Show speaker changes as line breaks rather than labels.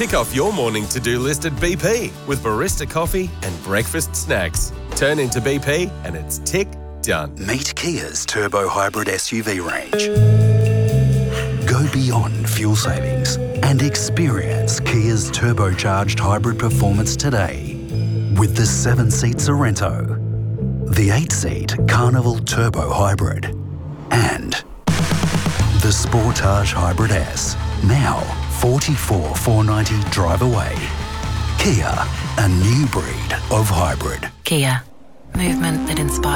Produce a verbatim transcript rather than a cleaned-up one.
Tick off your morning to-do list at B P with barista coffee and breakfast snacks. Turn into B P and it's tick done.
Meet Kia's Turbo Hybrid S U V range. Go beyond fuel savings and experience Kia's turbocharged hybrid performance today with the seven-seat Sorrento, the eight-seat Carnival Turbo Hybrid, and the Sportage Hybrid S. Now forty-four thousand four hundred ninety drive away. Kia, a new breed of hybrid.
Kia, movement that inspires.